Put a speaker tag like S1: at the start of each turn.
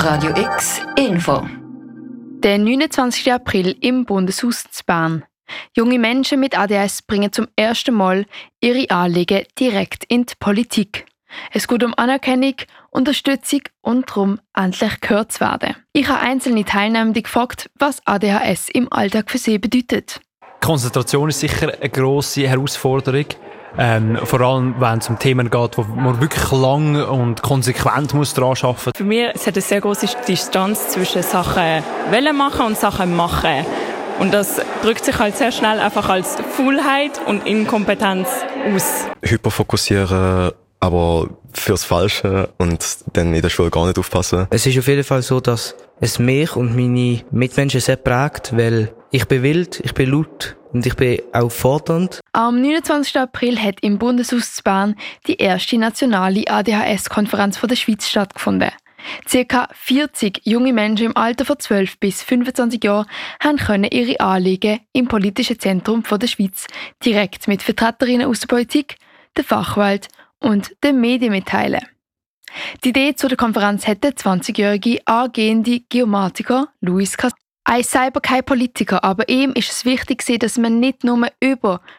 S1: Radio X Info.
S2: Der 29. April im Bundeshaus zu Bern. Junge Menschen mit ADHS bringen zum ersten Mal ihre Anliegen direkt in die Politik. Es geht um Anerkennung, Unterstützung und darum, endlich gehört zu werden. Ich habe einzelne Teilnehmende gefragt, was ADHS im Alltag für sie bedeutet.
S3: Konzentration ist sicher eine grosse Herausforderung. Vor allem, wenn es um Themen geht, wo man wirklich lang und konsequent muss daran arbeiten muss.
S4: Für mich es hat eine sehr große Distanz zwischen Sachen wollen machen und Sachen machen. Und das drückt sich halt sehr schnell einfach als Faulheit und Inkompetenz aus.
S5: Hyperfokussieren, aber fürs Falsche und dann in der Schule gar nicht aufpassen.
S6: Es ist auf jeden Fall so, dass es mich und meine Mitmenschen sehr prägt, weil ich bin wild, ich bin laut und ich bin auch fordernd.
S2: Am 29. April hat im Bundeshaus zu Bern die erste nationale ADHS-Konferenz der Schweiz stattgefunden. Circa 40 junge Menschen im Alter von 12 bis 25 Jahren können ihre Anliegen im politischen Zentrum der Schweiz direkt mit Vertreterinnen aus der Politik, der Fachwelt und den Medien mitteilen. Die Idee zu der Konferenz hat der 20-jährige angehende Geomatiker Luis Cassel. Er ist selber kein Politiker, aber ihm ist es wichtig, dass man nicht nur über